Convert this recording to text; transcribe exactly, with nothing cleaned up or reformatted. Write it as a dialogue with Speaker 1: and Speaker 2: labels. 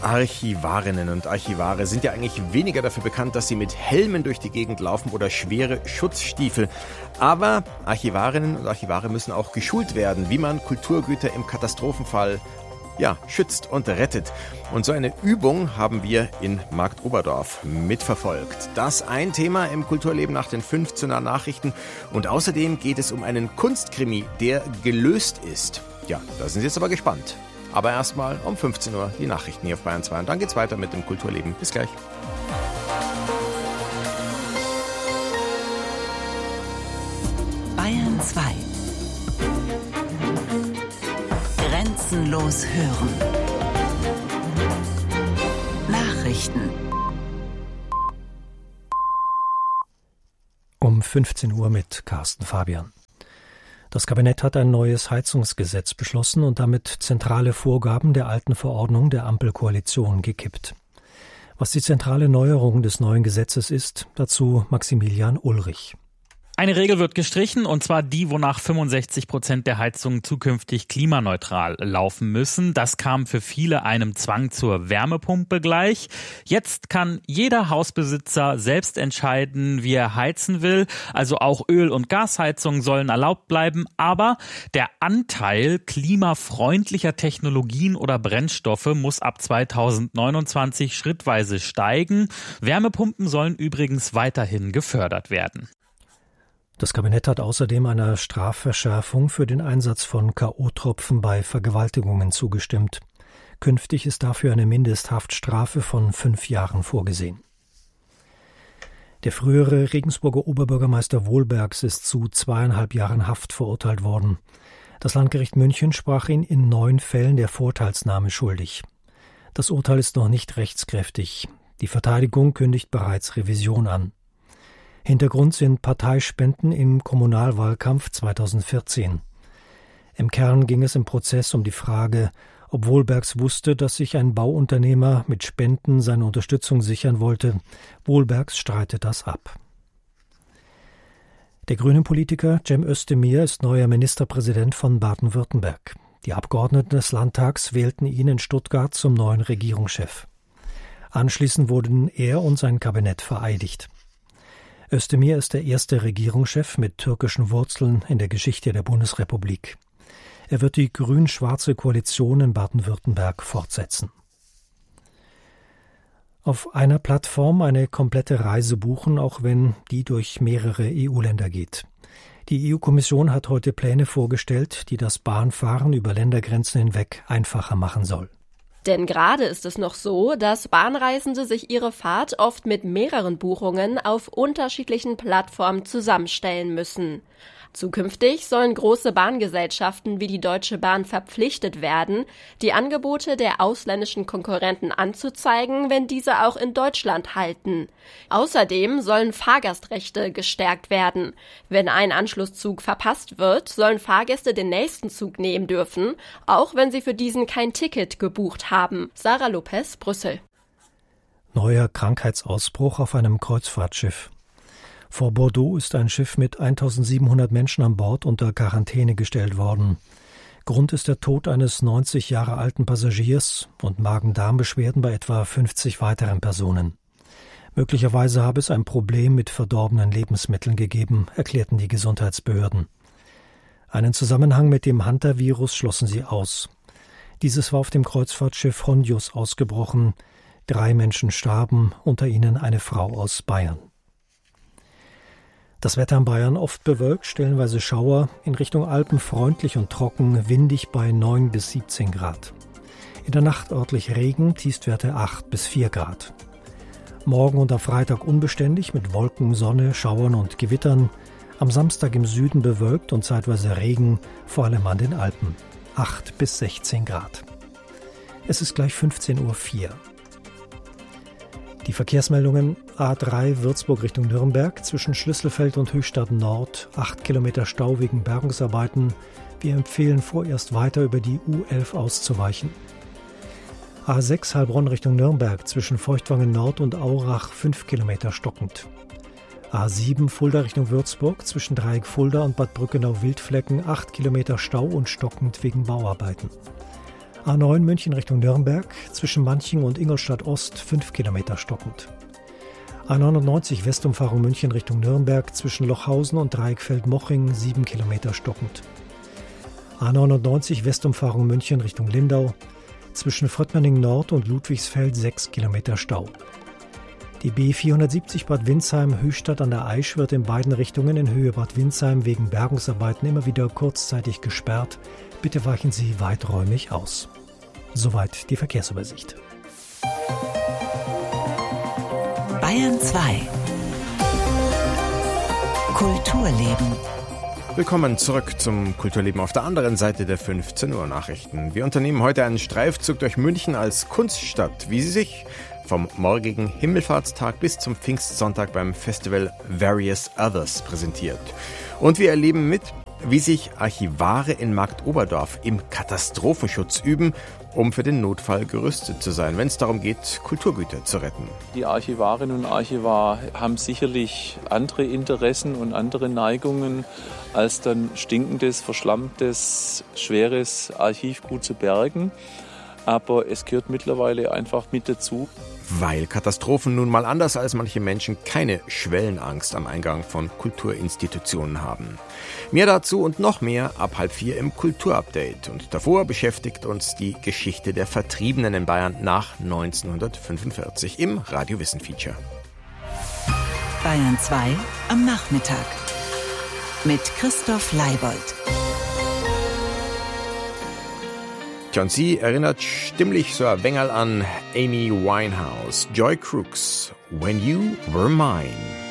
Speaker 1: Archivarinnen und Archivare sind ja eigentlich weniger dafür bekannt, dass sie mit Helmen durch die Gegend laufen oder schwere Schutzstiefel. Aber Archivarinnen und Archivare müssen auch geschult werden, wie man Kulturgüter im Katastrophenfall ja, schützt und rettet. Und so eine Übung haben wir in Marktoberdorf mitverfolgt. Das ein Thema im Kulturleben nach den fünfzehner Nachrichten. Und außerdem geht es um einen Kunstkrimi, der gelöst ist. Ja, da sind Sie jetzt aber gespannt. Aber erstmal um fünfzehn Uhr die Nachrichten hier auf Bayern zwei. Und dann geht's weiter mit dem Kulturleben. Bis gleich.
Speaker 2: Bayern zwei. Grenzenlos hören. Nachrichten.
Speaker 3: Um fünfzehn Uhr mit Carsten Fabian. Das Kabinett hat ein neues Heizungsgesetz beschlossen und damit zentrale Vorgaben der alten Verordnung der Ampelkoalition gekippt. Was die zentrale Neuerung des neuen Gesetzes ist, dazu Maximilian Ulrich.
Speaker 4: Eine Regel wird gestrichen, und zwar die, wonach fünfundsechzig Prozent der Heizungen zukünftig klimaneutral laufen müssen. Das kam für viele einem Zwang zur Wärmepumpe gleich. Jetzt kann jeder Hausbesitzer selbst entscheiden, wie er heizen will. Also auch Öl- und Gasheizungen sollen erlaubt bleiben. Aber der Anteil klimafreundlicher Technologien oder Brennstoffe muss ab zweitausendneunundzwanzig schrittweise steigen. Wärmepumpen sollen übrigens weiterhin gefördert werden.
Speaker 3: Das Kabinett hat außerdem einer Strafverschärfung für den Einsatz von K O-Tropfen bei Vergewaltigungen zugestimmt. Künftig ist dafür eine Mindesthaftstrafe von fünf Jahren vorgesehen. Der frühere Regensburger Oberbürgermeister Wohlbergs ist zu zweieinhalb Jahren Haft verurteilt worden. Das Landgericht München sprach ihn in neun Fällen der Vorteilsnahme schuldig. Das Urteil ist noch nicht rechtskräftig. Die Verteidigung kündigt bereits Revision an. Hintergrund sind Parteispenden im Kommunalwahlkampf zweitausendvierzehn. Im Kern ging es im Prozess um die Frage, ob Wohlbergs wusste, dass sich ein Bauunternehmer mit Spenden seine Unterstützung sichern wollte. Wohlbergs streitet das ab. Der grüne Politiker Cem Özdemir ist neuer Ministerpräsident von Baden-Württemberg. Die Abgeordneten des Landtags wählten ihn in Stuttgart zum neuen Regierungschef. Anschließend wurden er und sein Kabinett vereidigt. Özdemir ist der erste Regierungschef mit türkischen Wurzeln in der Geschichte der Bundesrepublik. Er wird die grün-schwarze Koalition in Baden-Württemberg fortsetzen. Auf einer Plattform eine komplette Reise buchen, auch wenn die durch mehrere E U-Länder geht. Die E U-Kommission hat heute Pläne vorgestellt, die das Bahnfahren über Ländergrenzen hinweg einfacher machen soll.
Speaker 5: Denn gerade ist es noch so, dass Bahnreisende sich ihre Fahrt oft mit mehreren Buchungen auf unterschiedlichen Plattformen zusammenstellen müssen. Zukünftig sollen große Bahngesellschaften wie die Deutsche Bahn verpflichtet werden, die Angebote der ausländischen Konkurrenten anzuzeigen, wenn diese auch in Deutschland halten. Außerdem sollen Fahrgastrechte gestärkt werden. Wenn ein Anschlusszug verpasst wird, sollen Fahrgäste den nächsten Zug nehmen dürfen, auch wenn sie für diesen kein Ticket gebucht haben. Sarah Lopez, Brüssel.
Speaker 3: Neuer Krankheitsausbruch auf einem Kreuzfahrtschiff. Vor Bordeaux ist ein Schiff mit eintausendsiebenhundert Menschen an Bord unter Quarantäne gestellt worden. Grund ist der Tod eines neunzig Jahre alten Passagiers und Magen-Darm-Beschwerden bei etwa fünfzig weiteren Personen. Möglicherweise habe es ein Problem mit verdorbenen Lebensmitteln gegeben, erklärten die Gesundheitsbehörden. Einen Zusammenhang mit dem Hantavirus schlossen sie aus. Dieses war auf dem Kreuzfahrtschiff Hondius ausgebrochen. Drei Menschen starben, unter ihnen eine Frau aus Bayern. Das Wetter in Bayern oft bewölkt, stellenweise Schauer, in Richtung Alpen freundlich und trocken, windig bei neun bis siebzehn Grad. In der Nacht örtlich Regen, Tiefstwerte acht bis vier Grad. Morgen und am Freitag unbeständig mit Wolken, Sonne, Schauern und Gewittern. Am Samstag im Süden bewölkt und zeitweise Regen, vor allem an den Alpen. acht bis sechzehn Grad. Es ist gleich fünfzehn Uhr vier. Die Verkehrsmeldungen: A drei Würzburg Richtung Nürnberg, zwischen Schlüsselfeld und Höchstadt Nord, acht Kilometer Stau wegen Bergungsarbeiten. Wir empfehlen vorerst weiter über die U elf auszuweichen. A sechs Heilbronn Richtung Nürnberg, zwischen Feuchtwangen Nord und Aurach, fünf Kilometer stockend. A sieben Fulda Richtung Würzburg, zwischen Dreieck Fulda und Bad Brückenau-Wildflecken, acht Kilometer Stau und stockend wegen Bauarbeiten. A neun München Richtung Nürnberg, zwischen Manching und Ingolstadt Ost fünf Kilometer stockend. A neunundneunzig Westumfahrung München Richtung Nürnberg, zwischen Lochhausen und Dreieckfeld-Moching sieben Kilometer stockend. A neunundneunzig Westumfahrung München Richtung Lindau, zwischen Fröttmerning Nord und Ludwigsfeld sechs Kilometer Stau. Die B vierhundertsiebzig Bad Windsheim-Höchstadt an der Aisch wird in beiden Richtungen in Höhe Bad Windsheim wegen Bergungsarbeiten immer wieder kurzzeitig gesperrt. Bitte weichen Sie weiträumig aus. Soweit die Verkehrsübersicht.
Speaker 2: Bayern zwei. Kulturleben.
Speaker 1: Willkommen zurück zum Kulturleben auf der anderen Seite der fünfzehn Uhr Nachrichten. Wir unternehmen heute einen Streifzug durch München als Kunststadt, wie sie sich vom morgigen Himmelfahrtstag bis zum Pfingstsonntag beim Festival Various Others präsentiert. Und wir erleben mit, wie sich Archivare in Marktoberdorf im Katastrophenschutz üben, um für den Notfall gerüstet zu sein, wenn es darum geht, Kulturgüter zu retten.
Speaker 6: Die Archivarinnen und Archivar haben sicherlich andere Interessen und andere Neigungen, als dann stinkendes, verschlammtes, schweres Archivgut zu bergen. Aber es gehört mittlerweile einfach mit dazu.
Speaker 1: Weil Katastrophen nun mal anders als manche Menschen keine Schwellenangst am Eingang von Kulturinstitutionen haben. Mehr dazu und noch mehr ab halb vier im Kulturupdate. Und davor beschäftigt uns die Geschichte der Vertriebenen in Bayern nach neunzehnhundertfünfundvierzig im Radio-Wissen-Feature.
Speaker 2: Bayern zwei am Nachmittag mit Christoph Leibold.
Speaker 1: John C. erinnert stimmlich so ein Wengerl an Amy Winehouse. Joy Crooks, When You Were Mine.